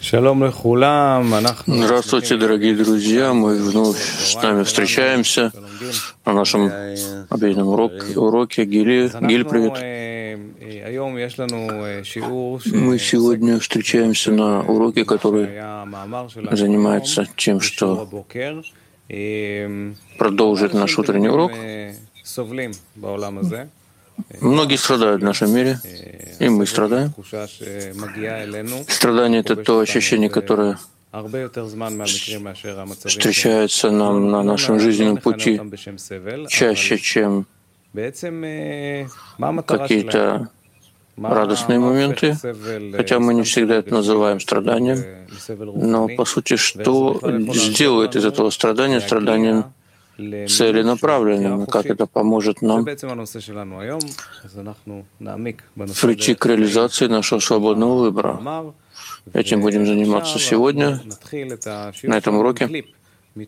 Здравствуйте, дорогие друзья! Мы вновь с вами встречаемся на нашем обеденном уроке. Гиль, привет! Мы сегодня встречаемся на уроке, который занимается тем, что продолжит наш утренний урок. Многие страдают в нашем мире, и мы страдаем. Страдание — это то ощущение, которое встречается нам на нашем жизненном пути чаще, чем какие-то радостные моменты, хотя мы не всегда это называем страданием. Но, по сути, что сделает из этого страдания страданием целенаправленным, как это поможет нам прийти к реализации нашего свободного выбора. Этим будем заниматься сегодня, на этом уроке.